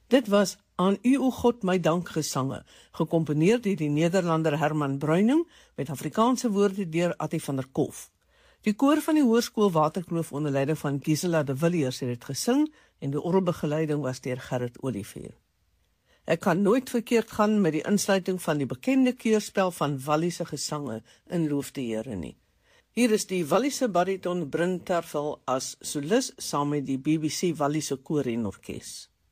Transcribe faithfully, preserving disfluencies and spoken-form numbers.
Dit was Aan U o God my dank gesange, gekomponeer deur die Nederlander Herman Bruining met Afrikaanse woorde deur Attie van der Kolf. Die koor van die Hoërskool Waterkloof onder leiding van Gisela de Villiers het dit gesing en die orgelbegeleiding was deur Gerrit Olivier. Ek kan nooit verkeerd gaan met die insluiting van die bekende keurspel van Walliese gesange in Loof die Here nie. Hier is die Walliese bariton Bryn Terfel as solis saam met die B B C Walliese koor en orkes.